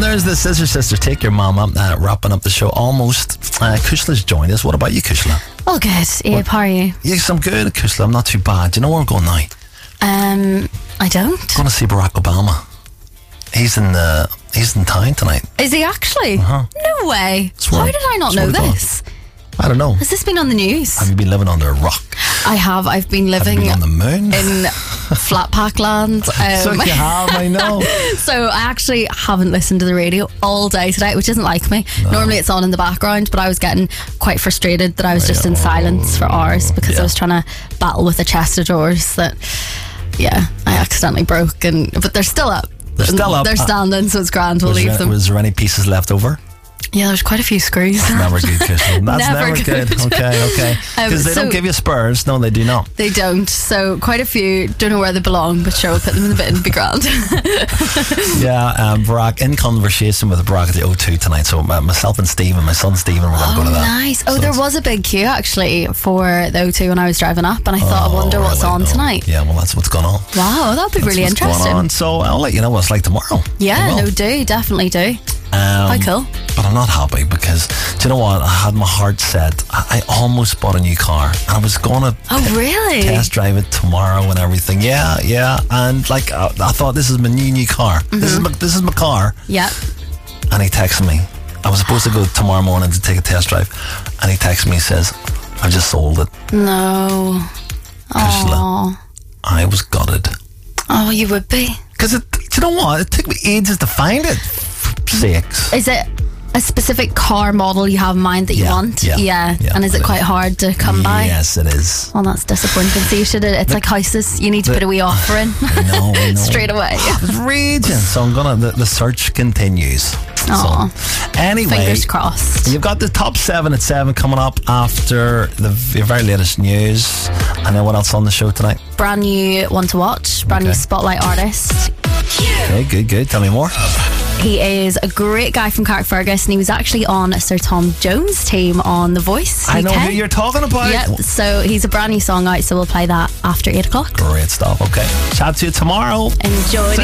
there's the Scissor Sisters, Take Your Mama, wrapping up the show almost. Kushla's joined us. What about you, Kushla? All good. Abe, how are you? Yes, I'm good, Kushla. I'm not too bad. Do you know where I'm going now? I don't. I'm going to see Barack Obama. He's in town tonight. Is he actually? No way. Swear- How did I not swear know to God. this? I don't know. Has this been on the news? Have you been living under a rock? I have. I've been Have you living been on the moon? in flat pack land. So you have, I know. So I actually haven't listened to the radio all day today, which isn't like me. Normally it's on in the background, but I was getting quite frustrated that I was just in silence for hours because I was trying to battle with a chest of drawers that, I accidentally broke. But they're still up. They're still up. They're standing, so it's grand. We'll leave them. Was there any pieces left over? Yeah, there's quite a few screws. Never good, Kushla. That's Never never good. good. Okay. Because they don't give you spurs. No, they do not. They don't. So quite a few, don't know where they belong, but sure, we'll put them in the bin and be grand. Barack, in conversation with Barack at the O2 tonight. So myself and Stephen, my son Stephen, we're going to go to that. Nice. So There was a big queue actually for the O2 when I was driving up, and I thought, I wonder what's on tonight. Yeah, well, that's what's going on. Wow, that'd be really What's going interesting. on. So I'll let you know what it's like tomorrow. Yeah, definitely do. How cool. But I'm not happy because, do you know what? I had my heart set. I almost bought a new car and I was going to Really? test drive it tomorrow and everything. Yeah. And like, I thought, this is my new car. This is my car. Yep. And he texted me. I was supposed to go tomorrow morning to take a test drive. And he texted me, he says, I've just sold it. No. Kushla, I was gutted. Oh, you would be. Because, do you know what? It took me ages to find it. Sakes. Is it a specific car model you have in mind that you want? Yeah, And is it quite hard to come by? Yes, it is. Well, that's disappointing. So you should. It's like houses. You need to put a wee offer in. I know. Straight away. It's raging. So I'm gonna. The search continues. Aw. So, anyway, Fingers crossed. You've got the top 7 at 7 coming up after the very latest news. And then what else on the show tonight? Brand new one to watch. Brand new spotlight artist. Okay, good. Tell me more. He is a great guy from Carrickfergus, and he was actually on Sir Tom Jones' team on The Voice. I UK. know who you're talking about. Yep. So he's a brand new song out, so we'll play that after 8 o'clock. Great stuff. Okay. Chat to you tomorrow. Enjoy.